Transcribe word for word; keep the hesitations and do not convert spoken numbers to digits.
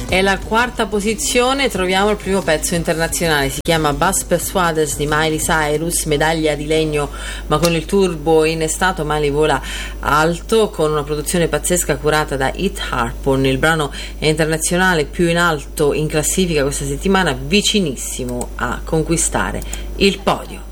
E la quarta posizione troviamo il primo pezzo internazionale, si chiama Bus Persuaders di Miley Cyrus, medaglia di legno ma con il turbo innestato. Miley vola alto con una produzione pazzesca curata da Hit Harpon. Il brano è internazionale più in alto in classifica questa settimana, vicinissimo a conquistare il podio.